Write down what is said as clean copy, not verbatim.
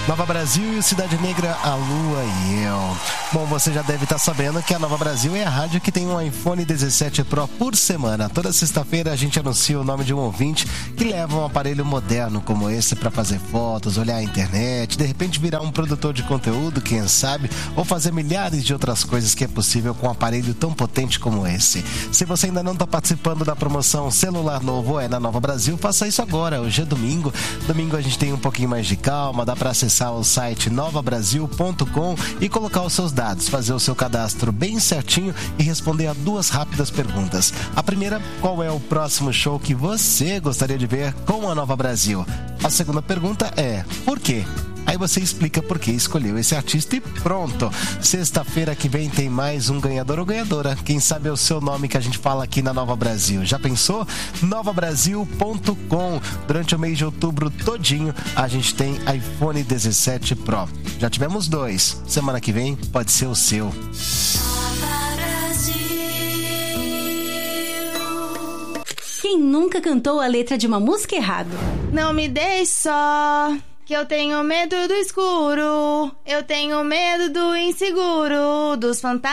Nova Brasil e Cidade Negra, a Lua e eu. Bom, você já deve estar sabendo que a Nova Brasil é a rádio que tem um iPhone 17 Pro por semana. Toda sexta-feira a gente anuncia o nome de um ouvinte que leva um aparelho moderno como esse para fazer fotos, olhar a internet, de repente virar um produtor de conteúdo, quem sabe, ou fazer milhares de outras coisas que é possível com um aparelho tão potente como esse. Se você ainda não está participando da promoção Celular Novo é na Nova Brasil, faça isso agora. Hoje é domingo. Domingo a gente tem um pouquinho mais de calma, dá para acessar o site novabrasil.com e colocar os seus dados, fazer o seu cadastro bem certinho e responder a 2 rápidas perguntas. A primeira, qual é o próximo show que você gostaria de ver com a Nova Brasil? A segunda pergunta é, por quê? Aí você explica por que escolheu esse artista e pronto. Sexta-feira que vem tem mais um ganhador ou ganhadora. Quem sabe é o seu nome que a gente fala aqui na Nova Brasil. Já pensou? novabrasil.com. Durante o mês de outubro todinho a gente tem iPhone 17 Pro. Já tivemos 2. Semana que vem pode ser o seu. Quem nunca cantou a letra de uma música errado? Não me deixe só, que eu tenho medo do escuro, eu tenho medo do inseguro, dos fantasmas.